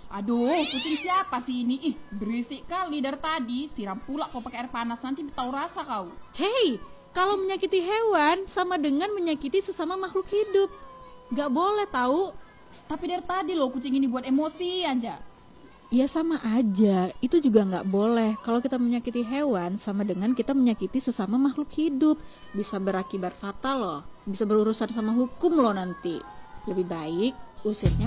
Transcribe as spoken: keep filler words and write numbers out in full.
Aduh, kucing siapa sih ini? Ih, berisik kali dari tadi. Siram pula kau pakai air panas, nanti tahu rasa kau. Hei, kalau menyakiti hewan sama dengan menyakiti sesama makhluk hidup. Gak boleh tahu. Tapi dari tadi loh kucing ini buat emosi aja. Ya sama aja, itu juga gak boleh. Kalau kita menyakiti hewan sama dengan kita menyakiti sesama makhluk hidup. Bisa berakibat fatal loh. Bisa berurusan sama hukum loh nanti. Lebih baik usirnya